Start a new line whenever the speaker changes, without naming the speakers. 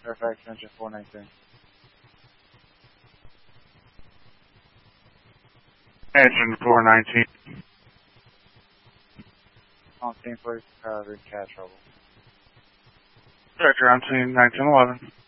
Fairfax Engine 419.
Engine 419.
On scene, please. Read cat trouble.
Director, on scene 1911.